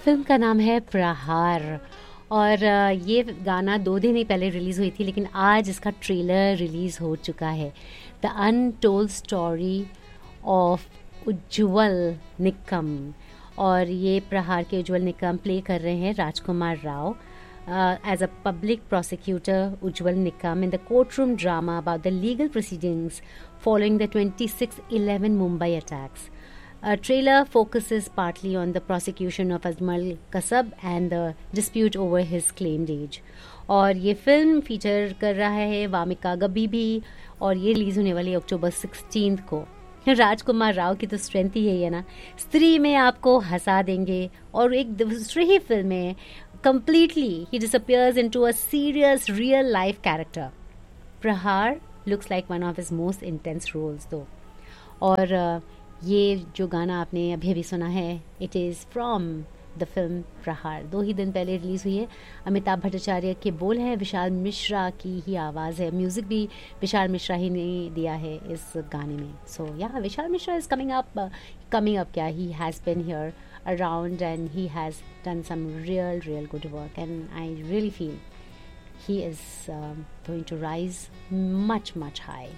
Film का नाम है प्रहार और ये गाना 2 दिन ही पहले रिलीज़ हुई थी, लेकिन आज इसका ट्रेलर रिलीज़ हो चुका है। द अनटोल्ड स्टोरी ऑफ उज्ज्वल निक्कम। और ये प्रहार के उज्ज्वल निक्कम प्ले कर रहे हैं राजकुमार Rao as a public prosecutor. Ujjwal Nikkam in the courtroom drama about the legal proceedings following the 26/11 Mumbai attacks. A trailer focuses partly on the prosecution of Ajmal Kasab and the dispute over his claimed age. और ये film feature कर रहा है वामिका गबीबी और ये release होने वाली है October 16 को। राजकुमार राव की तो स्ट्रेंथ ही यही है ना, स्त्री में आपको हंसा देंगे। और एक दूसरी ही फिल्म में completely he disappears into a serious real life character. Prahar looks like one of his most intense roles though. और ये जो गाना आपने अभी अभी सुना है, it is from the film प्रहार। 2 ही दिन पहले रिलीज़ हुई है। अमिताभ भट्टाचार्य के बोल हैं, विशाल मिश्रा की ही आवाज़ है, म्यूज़िक भी विशाल मिश्रा ही ने दिया है इस गाने में। सो या Vishal Mishra is coming up क्या, he has been here around and he has done some real good work, and I really feel he is going to rise much high.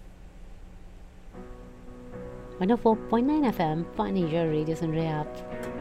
104.9 FM Fun Asia Radio सुन रहे हैं आप।